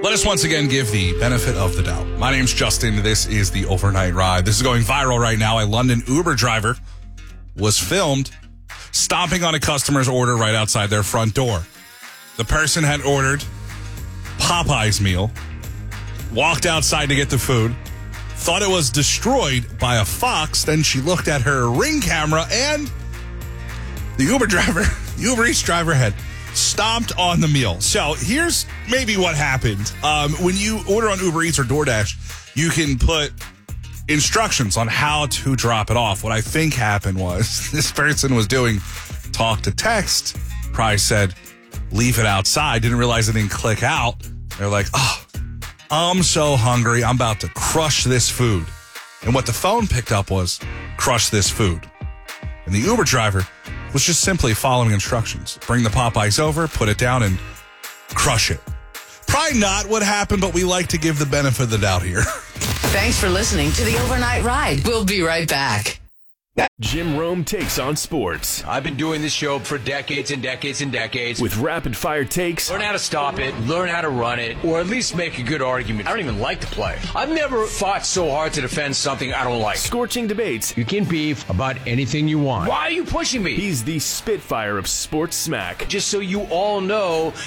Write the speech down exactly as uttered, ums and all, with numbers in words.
Let us once again give the benefit of the doubt. My name's Justin. This is the Overnight Ride. This is going viral right now. A London Uber driver was filmed stomping on a customer's order right outside their front door. The person had ordered Popeye's meal, walked outside to get the food, thought it was destroyed by a fox. Then she looked at her Ring camera and the Uber driver, the Uber Eats driver had stomped on the meal. So here's maybe what happened. Um, when you order on Uber Eats or DoorDash, you can put instructions on how to drop it off. What I think happened was this person was doing talk to text, probably said, leave it outside, didn't realize it didn't click out. They're like, oh, I'm so hungry. I'm about to crush this food. And what the phone picked up was, crush this food. And the Uber driver was just simply following instructions. Bring the Popeyes over, put it down, and crush it. Probably not what happened, but we like to give the benefit of the doubt here. Thanks for listening to the Overnight Ride. We'll be right back. Jim Rome takes on sports. I've been doing this show for decades and decades and decades. With rapid-fire takes. Learn how to stop it, learn how to run it, or at least make a good argument. I don't even like to play. I've never fought so hard to defend something I don't like. Scorching debates. You can beef about anything you want. Why are you pushing me? He's the Spitfire of sports smack. Just so you all know,